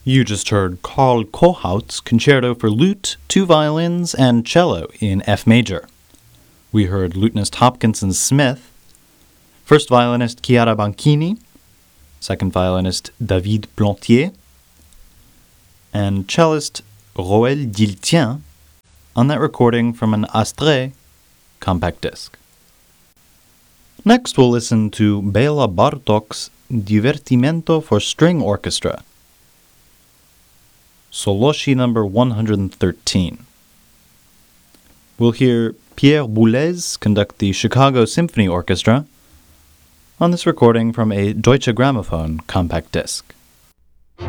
You just heard Karl Kohaut's Concerto for Lute, 2 violins, and cello in F major. We heard lutenist Hopkinson Smith, first violinist Chiara Banchini, second violinist David Plantier, and cellist Roel Diltien on that recording from an Astre compact disc. Next we'll listen to Bela Bartok's Divertimento for String Orchestra, Soloshi number 113. We'll hear Pierre Boulez conduct the Chicago Symphony Orchestra on this recording from a Deutsche Grammophon compact disc.